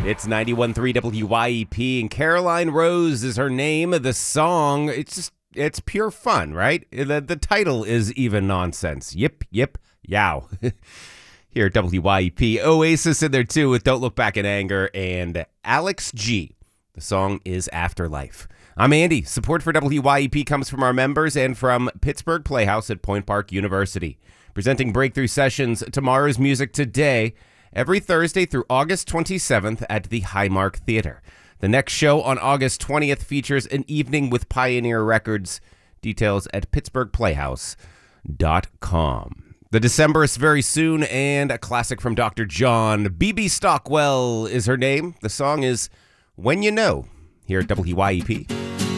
It's 91.3 WYEP, and Caroline Rose is her name. The song, it's pure fun, right? The title is even nonsense. Yip, yip, yow. Here at WYEP, Oasis in there too with Don't Look Back in Anger, and Alex G. The song is Afterlife. I'm Andy. Support for WYEP comes from our members and from Pittsburgh Playhouse at Point Park University. Presenting Breakthrough Sessions, Tomorrow's Music Today, every Thursday through August 27th at the Highmark Theater. The next show on August 20th features an evening with Pioneer Records. Details at pittsburghplayhouse.com. The Decemberists very soon, and a classic from Dr. John. BB Stockwell is her name. The song is When You Know, here at WYEP.